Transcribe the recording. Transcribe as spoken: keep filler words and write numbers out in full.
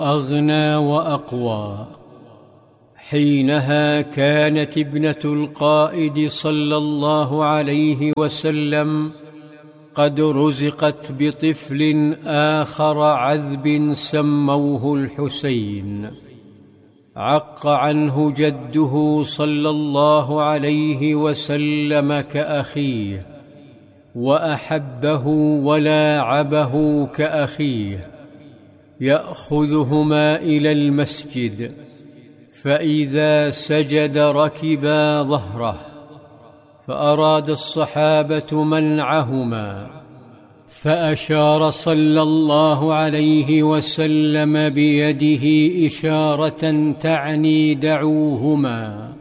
أغنى وأقوى. حينها كانت ابنة القائد صلى الله عليه وسلم قد رزقت بطفل آخر عذب سموه الحسين. عق عنه جده صلى الله عليه وسلم كأخيه، وأحبه ولاعبه كأخيه، يأخذهما إلى المسجد، فإذا سجد ركبا ظهره، فأراد الصحابة منعهما، فأشار صلى الله عليه وسلم بيده إشارة تعني دعوهما،